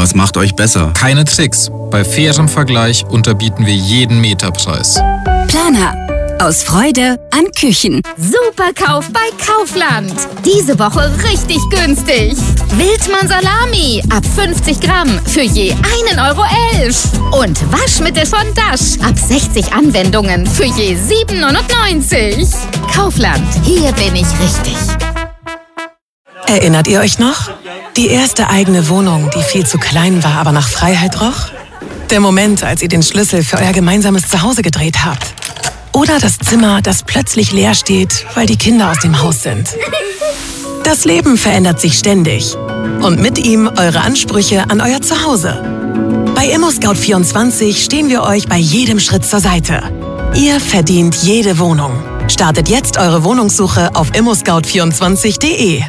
Was macht euch besser? Keine Tricks. Bei fairem Vergleich unterbieten wir jeden Meterpreis. Planer. Aus Freude an Küchen. Super Kauf bei Kaufland. Diese Woche richtig günstig. Wildmann Salami ab 50 Gramm für je 1,11 €. Und Waschmittel von Dash ab 60 Anwendungen für je 7,99 €. Kaufland, hier bin ich richtig. Erinnert ihr euch noch? Die erste eigene Wohnung, die viel zu klein war, aber nach Freiheit roch? Der Moment, als ihr den Schlüssel für euer gemeinsames Zuhause gedreht habt. Oder das Zimmer, das plötzlich leer steht, weil die Kinder aus dem Haus sind. Das Leben verändert sich ständig. Und mit ihm eure Ansprüche an euer Zuhause. Bei ImmoScout24 stehen wir euch bei jedem Schritt zur Seite. Ihr verdient jede Wohnung. Startet jetzt eure Wohnungssuche auf immoscout24.de.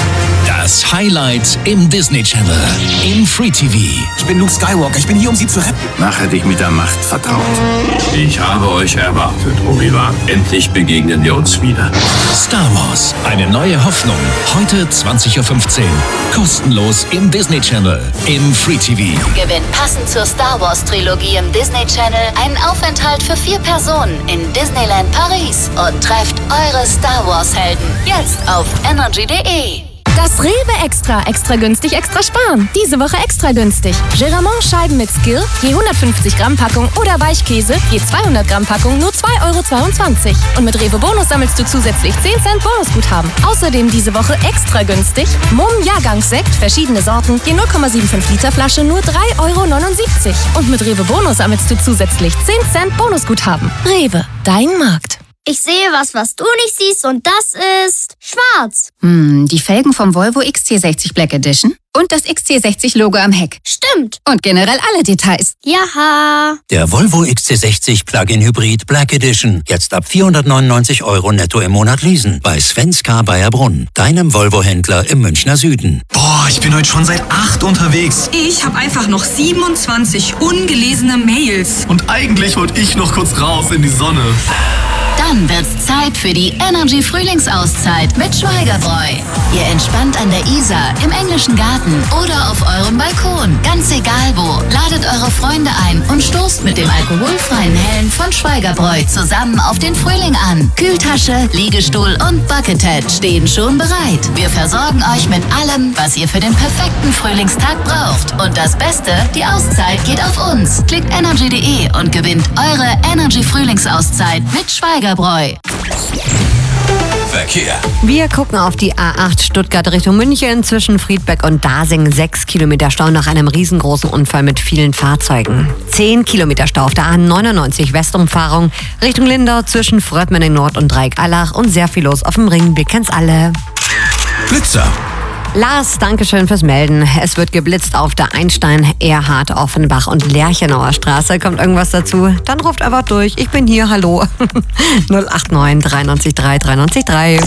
Das Highlight im Disney Channel, im Free TV. Ich bin Luke Skywalker, ich bin hier, um Sie zu retten. Nachher dich mit der Macht vertraut. Ich habe euch erwartet, Obi-Wan. Endlich begegnen wir uns wieder. Star Wars, eine neue Hoffnung. Heute 20:15 Uhr. Kostenlos im Disney Channel, im Free TV. Gewinnt passend zur Star Wars Trilogie im Disney Channel einen Aufenthalt für 4 Personen in Disneyland Paris und trefft eure Star Wars Helden jetzt auf energy.de. Das Rewe extra günstig, extra sparen. Diese Woche extra günstig. Geramont-Scheiben mit Skill, je 150 Gramm Packung oder Weichkäse, je 200 Gramm Packung, nur 2,22 €. Und mit Rewe Bonus sammelst du zusätzlich 10 Cent Bonusguthaben. Außerdem diese Woche extra günstig. Mumm Jahrgangssekt, verschiedene Sorten, je 0,75 Liter Flasche, nur 3,79 €. Und mit Rewe Bonus sammelst du zusätzlich 10 Cent Bonusguthaben. Rewe, dein Markt. Ich sehe was du nicht siehst und das ist schwarz. Die Felgen vom Volvo XC60 Black Edition und das XC60-Logo am Heck. Stimmt. Und generell alle Details. Jaha. Der Volvo XC60 Plug-in Hybrid Black Edition. Jetzt ab 499 € netto im Monat leasen. Bei Svenska Baierbrunn, deinem Volvo-Händler im Münchner Süden. Boah, ich bin heute schon seit 8 unterwegs. Ich habe einfach noch 27 ungelesene Mails. Und eigentlich wollte ich noch kurz raus in die Sonne. Dann wird's Zeit für die Energy Frühlingsauszeit mit Schweigerbräu. Ihr entspannt an der Isar, im englischen Garten oder auf eurem Balkon. Ganz egal wo. Ladet eure Freunde ein und stoßt mit dem alkoholfreien Hellen von Schweigerbräu zusammen auf den Frühling an. Kühltasche, Liegestuhl und Buckethead stehen schon bereit. Wir versorgen euch mit allem, was ihr für den perfekten Frühlingstag braucht. Und das Beste, die Auszeit geht auf uns. Klickt energy.de und gewinnt eure Energy Frühlingsauszeit mit Schweigerbräu. Verkehr. Wir gucken auf die A8 Stuttgart Richtung München zwischen Friedberg und Dasing. 6 Kilometer Stau nach einem riesengroßen Unfall mit vielen Fahrzeugen. 10 Kilometer Stau auf der A99 Westumfahrung Richtung Lindau zwischen Fröttmenning Nord und Dreieck-Allach und sehr viel los auf dem Ring. Wir kennen's alle. Blitzer. Lars, Dankeschön fürs Melden. Es wird geblitzt auf der Einstein, Erhard, Offenbach und Lerchenauer Straße. Kommt irgendwas dazu? Dann ruft einfach durch. Ich bin hier, hallo. 089 93 3 93 3.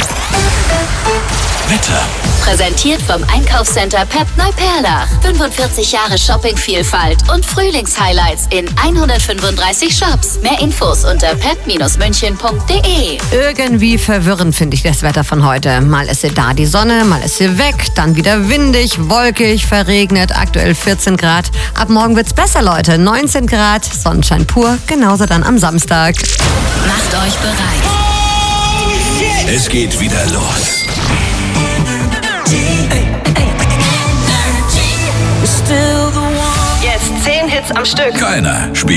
Wetter. Präsentiert vom Einkaufscenter Pep Neuperlach. 45 Jahre Shoppingvielfalt und Frühlingshighlights in 135 Shops. Mehr Infos unter pep-münchen.de. Irgendwie verwirrend finde ich das Wetter von heute. Mal ist sie da, die Sonne, mal ist sie weg, dann wieder windig, wolkig, verregnet, aktuell 14 Grad. Ab morgen wird's besser, Leute. 19 Grad, Sonnenschein pur, genauso dann am Samstag. Macht euch bereit. Es geht wieder los. Jetzt 10 Hits am Stück. Keiner spielt